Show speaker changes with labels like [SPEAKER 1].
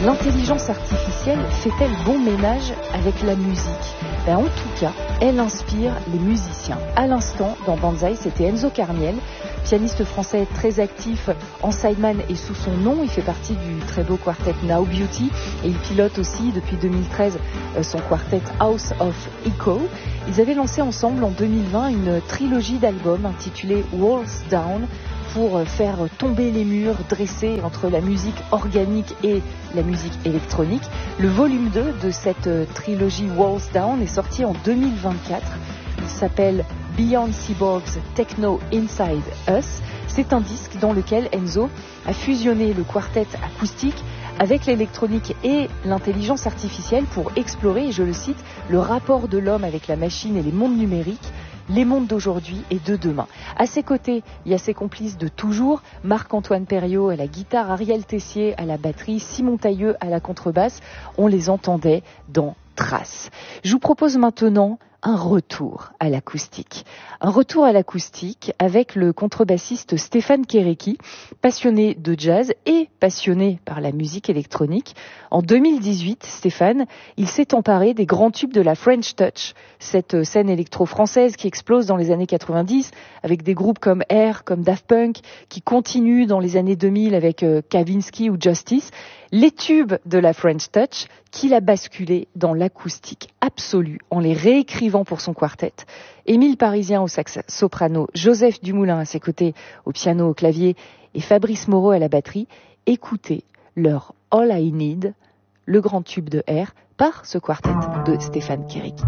[SPEAKER 1] L'intelligence artificielle fait-elle bon ménage avec la musique ? En tout cas, elle inspire les musiciens. À l'instant, dans Banzai, c'était Enzo Carniel, pianiste français très actif en sideman et sous son nom. Il fait partie du très beau quartet Now Beauty et il pilote aussi depuis 2013 son quartet House of Echo. Ils avaient lancé ensemble en 2020 une trilogie d'albums intitulée Walls Down pour faire tomber les murs dressés entre la musique organique et la musique électronique. Le volume 2 de cette trilogie Walls Down est sorti en 2024. Il s'appelle Beyond Cyborgs Techno Inside Us. C'est un disque dans lequel Enzo a fusionné le quartet acoustique avec l'électronique et l'intelligence artificielle pour explorer, et je le cite, le rapport de l'homme avec la machine et les mondes numériques, les mondes d'aujourd'hui et de demain. À ses côtés, il y a ses complices de toujours, Marc-Antoine Perriot à la guitare, Ariel Tessier à la batterie, Simon Tailleux à la contrebasse. On les entendait dans Trace. Je vous propose maintenant un retour à l'acoustique. Un retour à l'acoustique avec le contrebassiste Stéphane Kéréki, passionné de jazz et passionné par la musique électronique. En 2018, Stéphane, il s'est emparé des grands tubes de la French Touch, cette scène électro-française qui explose dans les années 90 avec des groupes comme Air, comme Daft Punk, qui continuent dans les années 2000 avec Kavinsky ou Justice. Les tubes de la French Touch qu'il a basculé dans l'acoustique absolue en les réécrivant pour son quartet. Émile Parisien au sax soprano, Joseph Dumoulin à ses côtés au piano, au clavier et Fabrice Moreau à la batterie. Écoutez leur All I Need, le grand tube de Air, par ce quartet de Stéphane Kéréki.